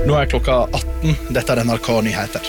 Nå klokka 18. Dette NRK Nyheter.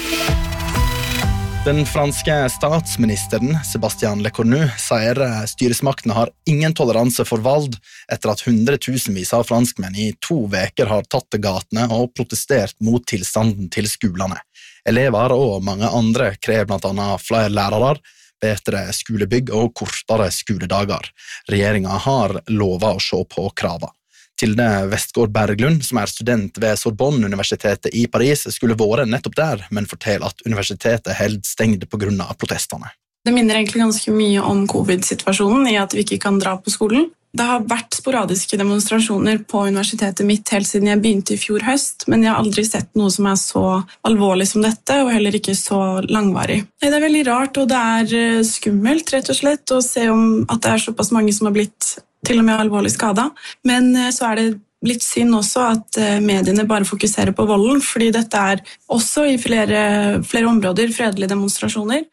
Den franske statsministeren, Sébastien Lecornu, sier styresmaktene har ingen toleranse for vold etter at hundretusenvis av franskmenn i 2 veker har tatt til gatene og protestert mot tilstanden til skolene. Elever og mange andre krever blant annet flere lærere, bedre skolebygg og kortere skoledager. Regjeringen har lovet å se på krava. Tilde Vestgård Berglund, som student ved Sorbonne-universitetet i Paris, skulle vært nettopp der, men forteller at universitetet held stengt på grunn av protestene. Det minner egentlig ganske mye om covid-situasjonen i at vi ikke kan dra på skolen. Det har vært sporadiske demonstrasjoner på universitetet mitt helt siden jeg begynte i fjor høst, men jeg har aldri sett noe som så alvorlig som dette, og heller ikke så langvarig. Det veldig rart, og det skummelt, rett og slett, å se om at det såpass mange som har blitt til og med alvorlig skadet. Men så det blitt synd også at mediene bare fokuserer på volden, fordi dette også i flere områder fredelige demonstrasjoner.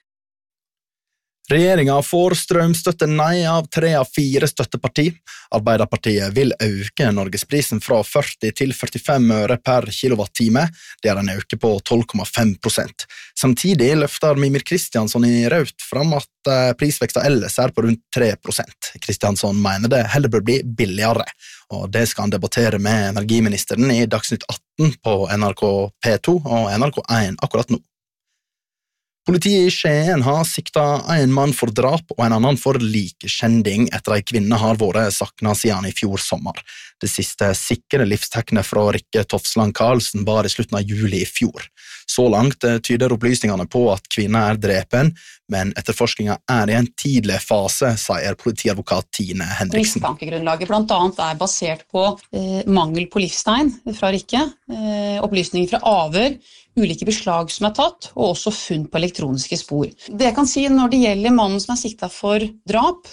Regjeringen får strømstøtte nei av 3 av 4 støtteparti. Arbeiderpartiet vil øke Norgesprisen fra 40 til 45 øre per kilowattime. Det en øke på 12,5%. Samtidig løfter Mimir Kristiansson i Raut fram at prisveksten ellers på rundt 3%. Kristiansson mener det heller bør bli billigere, og det skal han debattere med energiministeren i Dagsnytt 18 på NRK P2 og NRK1 akkurat nå. Politiet i Skien har siktet en mann for drap og en annen for likeskjending etter at en kvinne har vært saknet siden i fjor sommer. Det siste sikre livstegnet fra Rikke Tofsland Karlsen var i slutten av juli i fjor. Så langt tyder opplysningene på at kvinnen drepen, men etterforskningen i en tidlig fase, sier politiadvokat Tine Henriksen. Mistankegrunnlaget blant annet basert på mangel på livstegn fra Rikke, opplysninger fra avhør, ulike beslag som tatt, og også funn på elektroniske spor. Det jeg kan si når det gjelder mannen som siktet for drap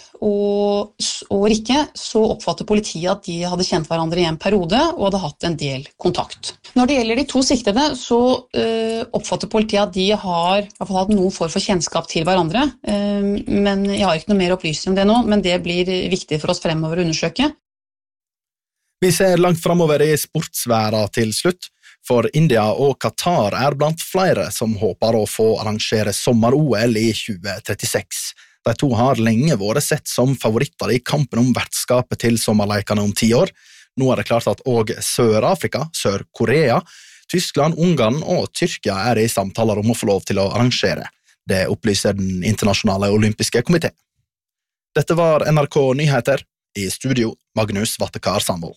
og Rikke, så oppfatter politiet at de hadde kjent hverandre i en periode og hadde hatt en del kontakt. Når det gjelder de 2 siktede, så oppfatter politiet at de har i hvert fall hatt noen form for kjennskap til hverandre, men jeg har ikke noe mer opplysning om det nå, men det blir viktig for oss fremover å undersøke. Vi ser langt fremover i sportsværa til slutt. For India og Qatar blant flere som håper å få arrangere sommer-OL i 2036. De 2 har lenge vært sett som favoritter i kampen om vertskapet til sommerleikene om 10 år. Nå det klart at også Sør-Afrika, Sør-Korea, Tyskland, Ungarn og Tyrkia i samtaler om å få lov til å arrangere. Det opplyser den internasjonale olympiske komité. Dette var NRK Nyheter. I studio, Magnus Vattekar Sandvold.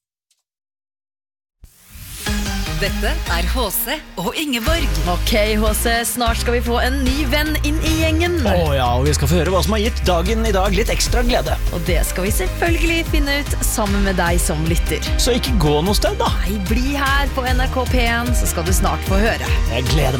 Dette HC og Ingeborg. Ok, HC, snart skal vi få en ny venn inn i gjengen. Ja, og vi skal få høre hva som har gitt dagen i dag litt ekstra glede. Og det skal vi selvfølgelig finne ut sammen med deg som lytter. Så ikke gå noe sted da. Nei, bli her på NRK P1, så skal du snart få høre. Jeg gleder meg.